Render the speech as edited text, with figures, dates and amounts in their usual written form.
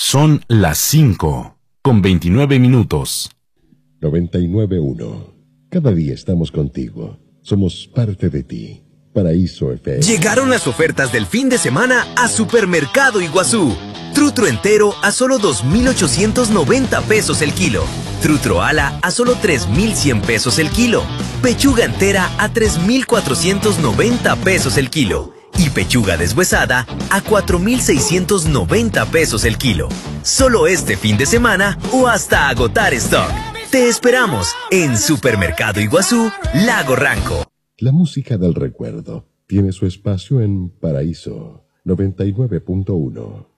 Son las 5:29. 99.1. Cada día estamos contigo. Somos parte de ti. Paraíso FM. Llegaron las ofertas del fin de semana a Supermercado Iguazú. Trutro entero a solo 2,890 pesos el kilo. Trutro ala a solo 3,100 pesos el kilo. Pechuga entera a 3,490 pesos el kilo. Y pechuga deshuesada a 4,690 pesos el kilo. Solo este fin de semana o hasta agotar stock. Te esperamos en Supermercado Iguazú, Lago Ranco. La música del recuerdo tiene su espacio en Paraíso 99.1.